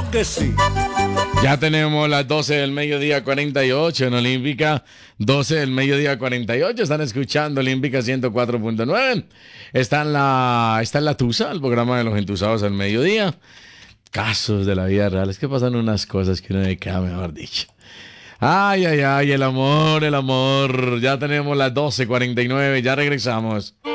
Claro que sí. Ya tenemos las 12 del mediodía 48 en Olímpica, 12 del mediodía 48, están escuchando Olímpica 104.9, está en la Tusa, el programa de los entusados al mediodía, casos de la vida real, es que pasan unas cosas que uno me queda mejor dicho. Ay, ay, ay, el amor, ya tenemos las 12:49, ya regresamos.